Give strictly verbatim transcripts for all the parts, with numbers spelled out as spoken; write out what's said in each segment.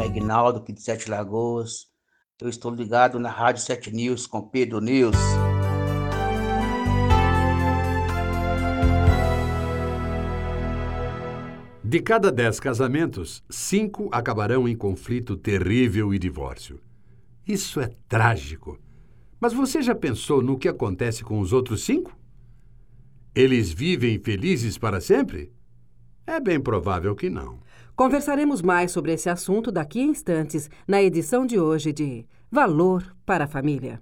é Ignaldo, aqui de Sete Lagoas. Eu estou ligado na Rádio Sete News com Pedro News. De cada dez casamentos, cinco acabarão em conflito terrível e divórcio. Isso é trágico. Mas você já pensou no que acontece com os outros cinco? Eles vivem felizes para sempre? É bem provável que não. Conversaremos mais sobre esse assunto daqui a instantes, na edição de hoje de Valor para a Família.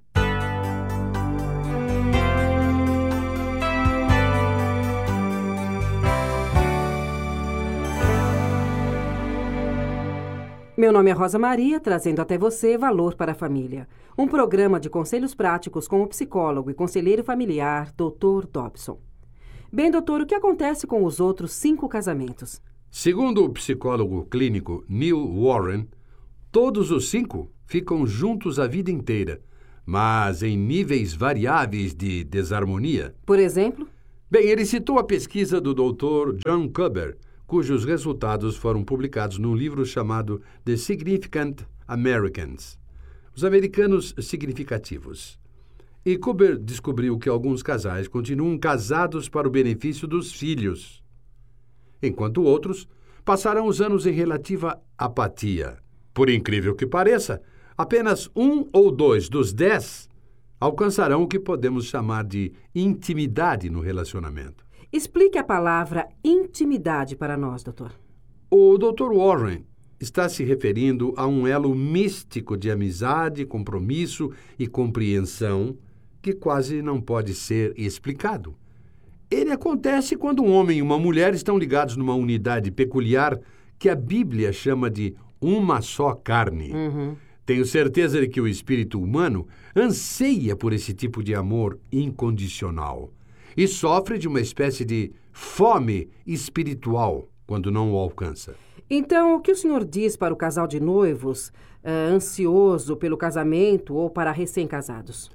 Meu nome é Rosa Maria, trazendo até você Valor para a Família, um programa de conselhos práticos com o psicólogo e conselheiro familiar, doutor Dobson. Bem, doutor, o que acontece com os outros cinco casamentos? Segundo o psicólogo clínico Neil Warren, todos os cinco ficam juntos a vida inteira, mas em níveis variáveis de desarmonia. Por exemplo? Bem, ele citou a pesquisa do doutor John Kober, cujos resultados foram publicados num livro chamado The Significant Americans, Os Americanos Significativos. E Kober descobriu que alguns casais continuam casados para o benefício dos filhos, enquanto outros passarão os anos em relativa apatia. Por incrível que pareça, apenas um ou dois dos dez alcançarão o que podemos chamar de intimidade no relacionamento. Explique a palavra intimidade para nós, doutor. O doutor Warren está se referindo a um elo místico de amizade, compromisso e compreensão que quase não pode ser explicado. Ele acontece quando um homem e uma mulher estão ligados numa unidade peculiar que a Bíblia chama de uma só carne. Uhum. Tenho certeza de que o espírito humano anseia por esse tipo de amor incondicional e sofre de uma espécie de fome espiritual quando não o alcança. Então, o que o senhor diz para o casal de noivos, uh, ansioso pelo casamento ou para recém-casados?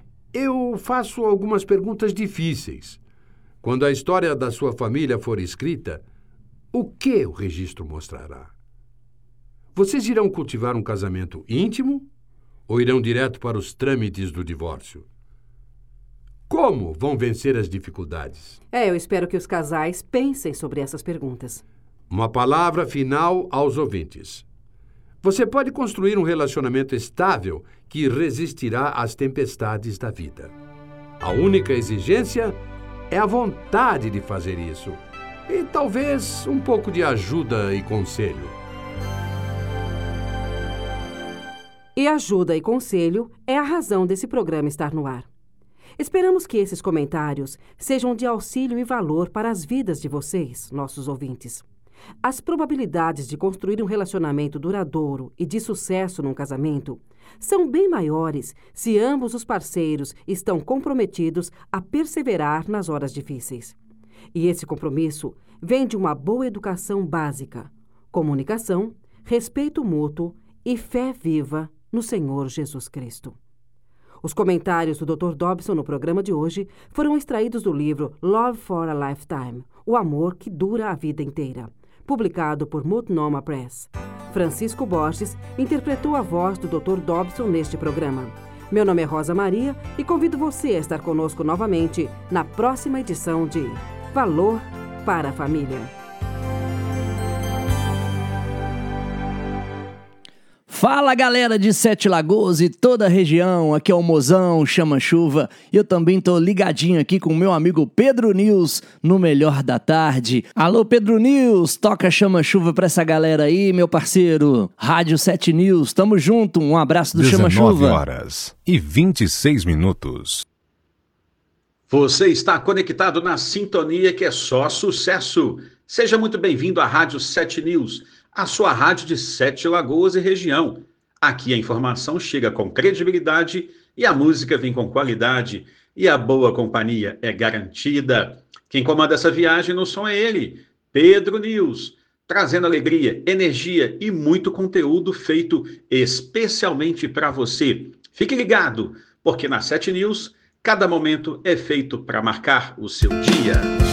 Eu faço algumas perguntas difíceis. Quando a história da sua família for escrita, o que o registro mostrará? Vocês irão cultivar um casamento íntimo ou irão direto para os trâmites do divórcio? Como vão vencer as dificuldades? É, eu espero que os casais pensem sobre essas perguntas. Uma palavra final aos ouvintes. Você pode construir um relacionamento estável que resistirá às tempestades da vida. A única exigência é a vontade de fazer isso e talvez um pouco de ajuda e conselho. E ajuda e conselho é a razão desse programa estar no ar. Esperamos que esses comentários sejam de auxílio e valor para as vidas de vocês, nossos ouvintes. As probabilidades de construir um relacionamento duradouro e de sucesso num casamento são bem maiores se ambos os parceiros estão comprometidos a perseverar nas horas difíceis. E esse compromisso vem de uma boa educação básica, comunicação, respeito mútuo e fé viva no Senhor Jesus Cristo. Os comentários do doutor Dobson no programa de hoje foram extraídos do livro Love for a Lifetime, O Amor que Dura a Vida Inteira, publicado por Multnomah Press. Francisco Borges interpretou a voz do doutor Dobson neste programa. Meu nome é Rosa Maria e convido você a estar conosco novamente na próxima edição de Valor para a Família. Fala, galera de Sete Lagoas e toda a região, aqui é o Mozão Chama Chuva e eu também tô ligadinho aqui com o meu amigo Pedro News no Melhor da Tarde. Alô, Pedro News, toca Chama Chuva pra essa galera aí, meu parceiro. Rádio Sete News, tamo junto, um abraço do Chama Chuva. dezenove horas e vinte e seis minutos. Você está conectado na sintonia que é só sucesso. Seja muito bem-vindo à Rádio Sete News, a sua rádio de Sete Lagoas e região. Aqui a informação chega com credibilidade e a música vem com qualidade e a boa companhia é garantida. Quem comanda essa viagem no som é ele, Pedro News, trazendo alegria, energia e muito conteúdo feito especialmente para você. Fique ligado, porque na Sete News, cada momento é feito para marcar o seu dia.